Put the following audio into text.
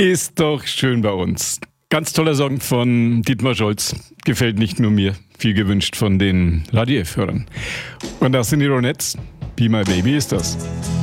Ist doch schön bei uns. Ganz toller Song von Dietmar Scholz. Gefällt nicht nur mir, viel gewünscht von den Radio F-Hörern. Und das sind die Ronettes. Be My Baby ist das.